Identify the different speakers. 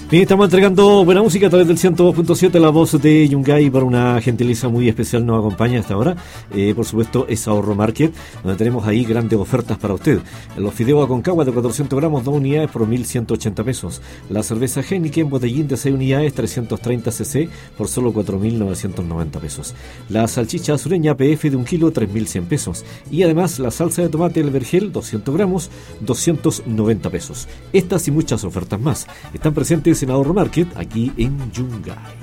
Speaker 1: Bien, estamos entregando buena música a través del 102.7, la voz de Yungay. Para una gentileza muy especial nos acompaña hasta ahora, por supuesto, es Ahorro Market, donde tenemos ahí grandes ofertas para usted. Los fideos Aconcagua de 400 gramos, 2 unidades por 1.180 pesos. La cerveza Heineken botellín de 6 unidades, 330 cc por solo 4.990 pesos. La salchicha sureña PF de 1 kilo, 3.100 pesos. Y además la salsa de tomate El Vergel, 200 gramos, 290 pesos. Estas y muchas ofertas más están presentes en Ahorro Market, aquí en Yungay.